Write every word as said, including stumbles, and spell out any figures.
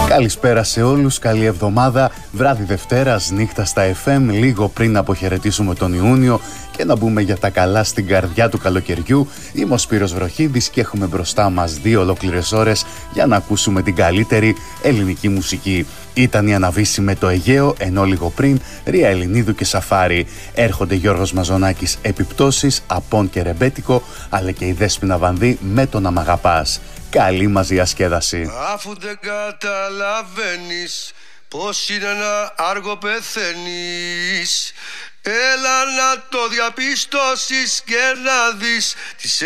Καλησπέρα σε όλους, καλή εβδομάδα, βράδυ Δευτέρας, νύχτα στα εφ εμ, λίγο πριν αποχαιρετήσουμε τον Ιούνιο και να μπούμε για τα καλά στην καρδιά του καλοκαιριού. Είμαι ο Σπύρος Βροχίδης και έχουμε μπροστά μας δύο ολόκληρες ώρες για να ακούσουμε την καλύτερη ελληνική μουσική. Ήταν η Αναβίση με το Αιγαίο, ενώ λίγο πριν Ρία Ελληνίδου και Σαφάρι. Έρχονται Γιώργος Μαζονάκης, Επιπτώσεις, Απών και Ρεμπέτικο, αλλά και η Δέσποινα Βανδύ με το Να Μ' Αγαπάς. Καλή μας διασκέδαση. Αφού δεν καταλαβαίνεις πως είναι να άργο πεθαίνεις, έλα να το διαπιστώσεις και να δεις τις